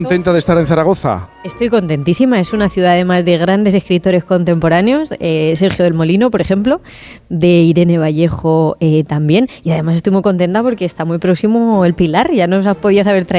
¿Contenta de estar en Zaragoza? Estoy contentísima, es una ciudad además de grandes escritores contemporáneos, Sergio del Molino, por ejemplo, de Irene Vallejo también, y además estoy muy contenta porque está muy próximo el Pilar, ya nos podías haber traído